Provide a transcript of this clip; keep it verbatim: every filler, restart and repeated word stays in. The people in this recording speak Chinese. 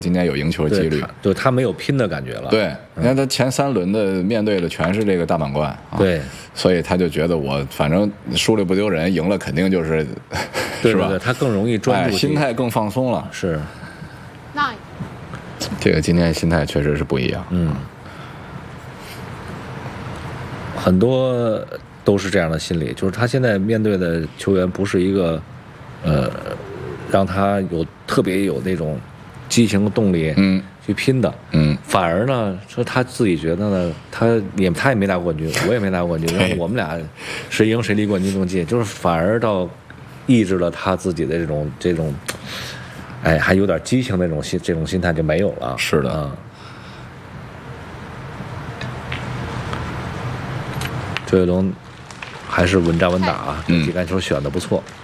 今年有赢球几率， 就他没有拼的感觉了。 对，你看他前三轮的面对的全是这个大满贯，啊、 对， 所以他就觉得我反正输了不丢人，赢了肯定就是， 对是吧？ 对对，他更容易专注、 哎，心态更放松了。 是， Nine， 这个今天心态确实是不一样。 嗯，很多都是这样的心理，就是他现在面对的球员不是一个，呃，让他有特别有那种激情动力， 嗯， 去拼的， 嗯， 反而呢，说他自己觉得呢，他也他也没拿过冠军，我也没拿过冠军，然后我们俩谁赢谁离冠军更近，就是反而到抑制了他自己的这种这种，哎，还有点激情的这种心这种心态就没有了。 是的。 啊，周跃东还是稳扎稳打啊，这几杆球选的不错。嗯